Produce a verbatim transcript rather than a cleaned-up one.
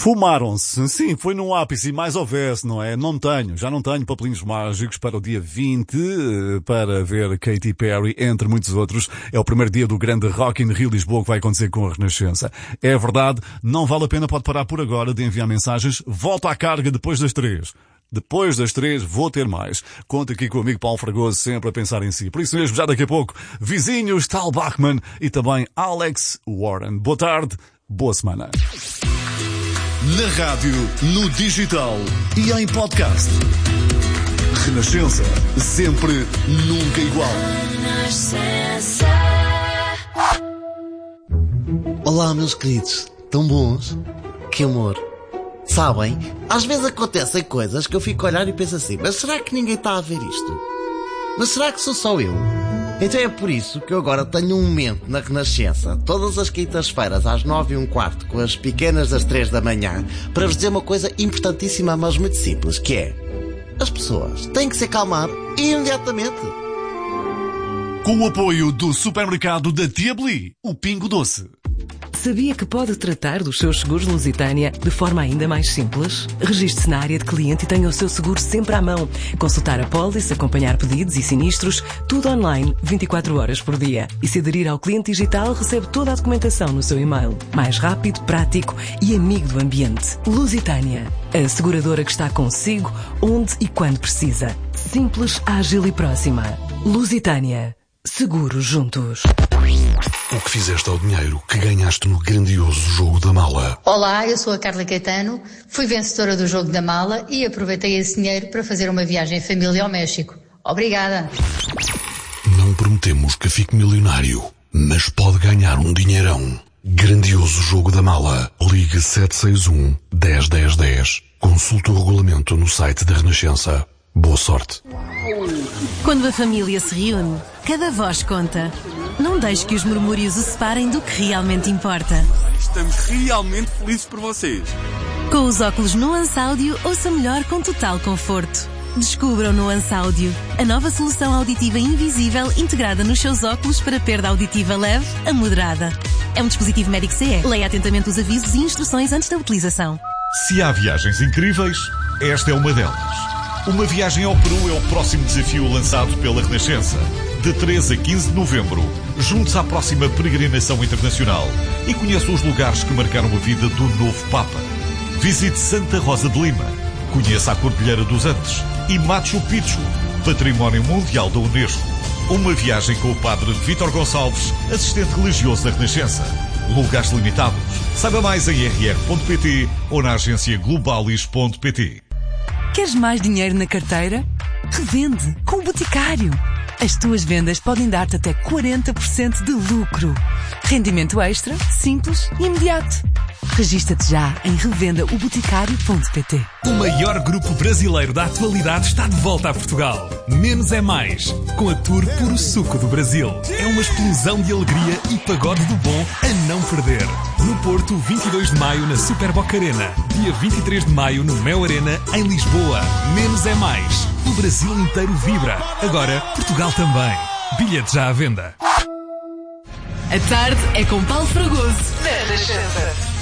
Esfumaram-se. Sim, foi num ápice e mais houvesse, não é? Não tenho, já não tenho papelinhos mágicos para o dia vinte, para ver Katy Perry, entre muitos outros. É o primeiro dia do grande Rock in Rio Lisboa que vai acontecer com a Renascença. É verdade, não vale a pena, pode parar por agora de enviar mensagens. Volto à carga depois das três. Depois das três vou ter mais. Conto aqui com o amigo Paulo Fragoso, sempre a pensar em si. Por isso mesmo, já daqui a pouco, vizinhos, Tal Bachman e também Alex Warren. Boa tarde, boa semana. Na rádio, no digital e em podcast. Renascença, sempre, nunca igual. Olá, meus queridos. Tão bons? Que amor. Sabem, às vezes acontecem coisas que eu fico a olhar e penso assim, mas será que ninguém está a ver isto? Mas será que sou só eu? Então é por isso que eu agora tenho um momento na Renascença, todas as quintas-feiras às nove e um quarto, com as pequenas das três da manhã, para vos dizer uma coisa importantíssima, mas muito simples, que é: as pessoas têm que se acalmar imediatamente. Com o apoio do supermercado da Tia Beli, o Pingo Doce. Sabia que pode tratar dos seus seguros Lusitânia de forma ainda mais simples? Registre-se na área de cliente e tenha o seu seguro sempre à mão. Consultar a pólice, acompanhar pedidos e sinistros, tudo online, vinte e quatro horas por dia. E se aderir ao cliente digital, recebe toda a documentação no seu e-mail. Mais rápido, prático e amigo do ambiente. Lusitânia, a seguradora que está consigo, onde e quando precisa. Simples, ágil e próxima. Lusitânia. Seguros juntos. O que fizeste ao dinheiro que ganhaste no grandioso jogo da mala? Olá, eu sou a Carla Caetano, fui vencedora do jogo da mala e aproveitei esse dinheiro para fazer uma viagem em família ao México. Obrigada. Não prometemos que fique milionário, mas pode ganhar um dinheirão. Grandioso jogo da mala. Ligue sete seis um, dez, dez, dez. Consulte o regulamento no site da Renascença. Boa sorte. Quando a família se reúne, cada voz conta. Não deixe que os murmúrios o separem do que realmente importa. Estamos realmente felizes por vocês. Com os óculos Nuance Audio, ouça melhor com total conforto. Descubra o Nuance Audio, a nova solução auditiva invisível integrada nos seus óculos para perda auditiva leve a moderada. É um dispositivo médico C E. Leia atentamente os avisos e instruções antes da utilização. Se há viagens incríveis, esta é uma delas. Uma viagem ao Peru é o próximo desafio lançado pela Renascença. De treze a quinze de novembro, junte-se à próxima peregrinação internacional e conheça os lugares que marcaram a vida do novo Papa. Visite Santa Rosa de Lima, conheça a Cordilheira dos Andes e Machu Picchu, Património Mundial da Unesco. Uma viagem com o padre Vítor Gonçalves, assistente religioso da Renascença. Lugares limitados. Saiba mais em r r ponto p t ou na agência globalis ponto p t. Queres mais dinheiro na carteira? Revende com o Boticário. As tuas vendas podem dar-te até quarenta por cento de lucro. Rendimento extra, simples e imediato. Regista-te já em revenda o boticário ponto p t. O maior grupo brasileiro da atualidade está de volta a Portugal. Menos é mais, com a tour Puro Suco do Brasil. É uma explosão de alegria e pagode do bom a não perder. No Porto, vinte e dois de maio na Super Boca Arena. Dia vinte e três de maio no Mel Arena, em Lisboa. Menos é mais. O Brasil inteiro vibra. Agora, Portugal também. Bilhetes já à venda. A tarde é com Paulo Fragoso. Na Renascença.